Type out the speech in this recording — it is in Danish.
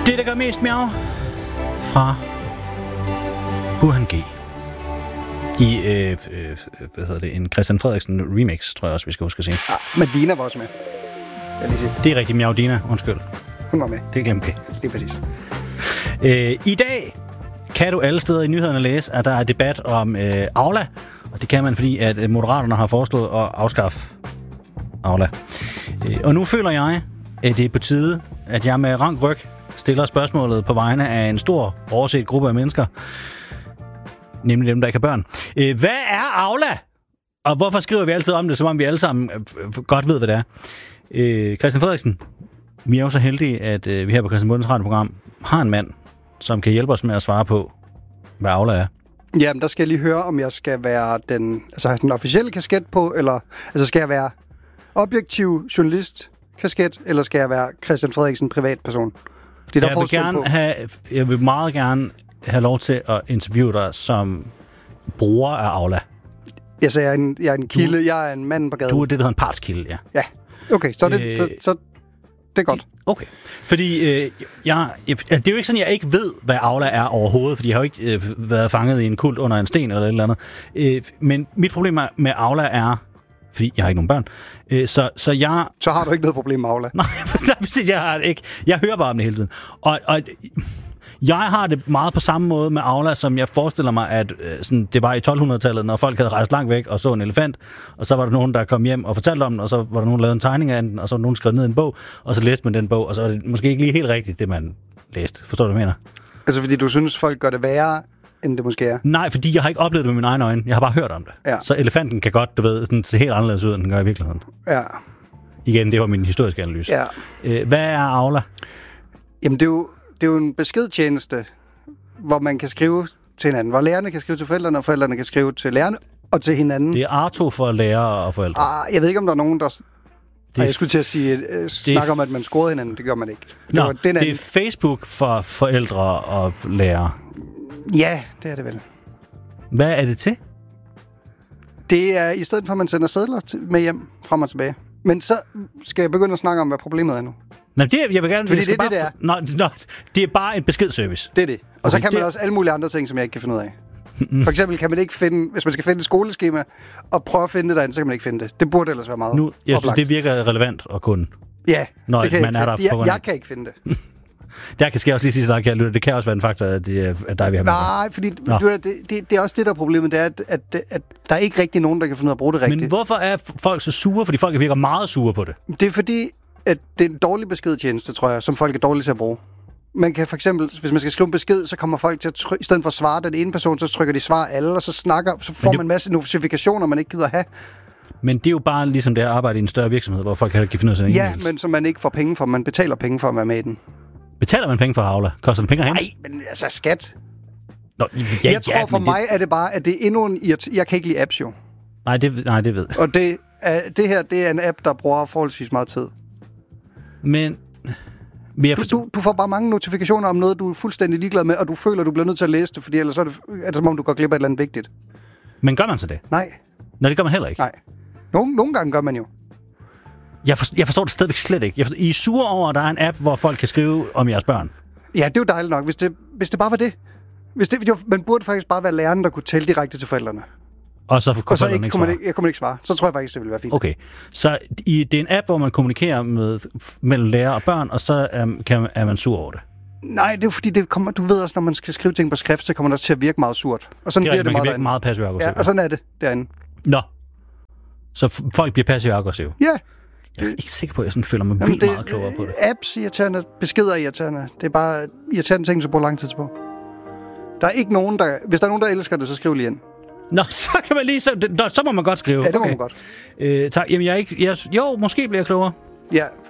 Det, der gør mest miau fra Burhan G. I en Christian Frederiksen remix, tror jeg også, vi skal huske at sige. Ja, men Dina var også med. Det er rigtigt, miau Dina, undskyld. Hun var med. Det glemte vi. Det er præcis. I dag kan du alle steder i nyhederne læse, at der er debat om Aula. Og det kan man, fordi at Moderaterne har foreslået at afskaffe Aula. Og nu føler jeg, at det er på tide, at jeg med rank ryg stiller spørgsmålet på vegne af en stor overset gruppe af mennesker. Nemlig dem, der ikke har børn. Hvad er Aula? Og hvorfor skriver vi altid om det, som om vi alle sammen godt ved, hvad det er? Christian Frederiksen, vi er jo så heldige, at vi her på Christian Bundens radioprogram har en mand, som kan hjælpe os med at svare på, hvad Aula er. Jamen, der skal jeg lige høre, om jeg skal være den officielle kasket på, eller skal jeg være objektiv journalist kasket, eller skal jeg være Christian Frederiksen privatperson? Jeg vil meget gerne have lov til at interviewe dig som bruger af Aula. Altså, jeg er en kilde, jeg er en mand på gaden. Du er det, der hedder en partskilde, ja. Ja, okay, så det er godt. Okay, fordi det er jo ikke sådan, jeg ikke ved, hvad Aula er overhovedet, fordi jeg har jo ikke været fanget i en kult under en sten eller et eller andet. Men mit problem med Aula er, fordi jeg har ikke nogen børn, Så har du ikke noget problem med Aula? Nej, præcis, jeg har det ikke. Jeg hører bare om det hele tiden. Og jeg har det meget på samme måde med Aula, som jeg forestiller mig, at sådan, det var i 1200-tallet, når folk havde rejst langt væk og så en elefant, og så var der nogen, der kom hjem og fortalte om den, og så var der nogen, der lavede en tegning af den, og så var der nogen, der skrev ned en bog, og så læste man den bog, og så var det måske ikke lige helt rigtigt, det man læste. Forstår du, hvad jeg mener? Altså, fordi du synes, folk gør det værre, end det måske er? Nej, fordi jeg har ikke oplevet det med mine egne øjne. Jeg har bare hørt om det. Ja. Så elefanten kan godt, du ved, sådan, se helt anderledes ud, end den gør i virkeligheden. Ja. Igen, det var min historiske analyse. Ja. Hvad er Aula? Jamen, det er jo en beskedtjeneste, hvor man kan skrive til hinanden. Hvor lærerne kan skrive til forældrene, og forældrene kan skrive til lærerne og til hinanden. Det er Arto for lærere og forældre. Jeg ved ikke, om der er nogen, der... Jeg skulle til at sige, snakke om, at man scorede hinanden. Det gør man ikke. Det er Facebook for forældre og lærere. Ja, det er det vel. Hvad er det til? Det er i stedet for, at man sender sedler med hjem, frem og tilbage. Men så skal jeg begynde at snakke om, hvad problemet er nu. Nej, jeg vil gerne... Fordi det er Nå, det er bare en beskedservice. Det er det. Og okay, så kan man også alle mulige andre ting, som jeg ikke kan finde ud af. For eksempel kan man ikke finde... Hvis man skal finde et skoleskema og prøve at finde det derinde, så kan man ikke finde det. Det burde ellers være meget oplagt. Jeg synes, det virker relevant at kunne. Ja, når man er der jeg kan ikke finde det. Der kan jeg også lige sige til dig, kære lytter, det kan også være en faktor, at dig vi har med. Nej, fordi det er også det, der er problemet, det er, at der er ikke rigtig nogen, der kan finde ud af at bruge det rigtigt. Men hvorfor er folk så sure? Fordi folk virker meget sure på det. Det er fordi, at det er en dårlig beskedtjeneste, tror jeg, som folk er dårlige til at bruge. Man kan for eksempel, hvis man skal skrive en besked, så kommer folk til at i stedet for at svare den ene person, så trykker de svar alle, og så får man en masse notifikationer, man ikke gider have. Men det er jo bare ligesom det at arbejde i en større virksomhed, hvor folk heller ikke kan finde ud af sådan en e-mails. Men som man ikke får penge for. Man betaler penge for at være med i den. Betaler man penge for Aula? Koster det penge at hente? Nej, men altså skat. Nå, jeg tror for mig er det bare, at det er endnu en jeg kan ikke lide apps jo. Nej, det ved jeg. Og det her, det er en app, der bruger forholdsvis meget tid. Men... Du får bare mange notifikationer om noget, du er fuldstændig ligeglad med, og du føler, du bliver nødt til at læse det, fordi ellers er det som om, du går glip af et eller andet vigtigt. Men gør man så det? Nej. Nå, det gør man heller ikke? Nej. Nogle gange gør man jo. Jeg forstår det stadigvæk slet ikke. I er sure over, at der er en app, hvor folk kan skrive om jeres børn? Ja, det er jo dejligt nok, hvis det bare var det. Man burde faktisk bare være læreren, der kunne tælle direkte til forældrene. Og så kunne forældrene ikke svare? Jeg kunne ikke svare. Så tror jeg faktisk, det ville være fint. Okay, så det er en app, hvor man kommunikerer mellem lærer og børn, og så er man sur over det? Nej, det er jo fordi, du ved også, når man skal skrive ting på skrift, så kommer det også til at virke meget surt. Og sådan bliver det man kan virke meget passiv-aggressiv. Ja, og sådan er det derinde. Nå, så folk bliver passiv-aggressive? Ja. Jeg er ikke sikker på, at jeg sådan føler mig vildt meget klogere på det. Apps irriterende, beskeder irriterende. Det er bare irriterende ting, som bruger lang tid på. Der er ikke nogen, der... Hvis der er nogen, der elsker det, så skriv lige ind. Nå, så kan man lige... Så må man godt skrive. Ja, det må man godt. Tak. Jamen, jo, måske bliver jeg klogere. Ja,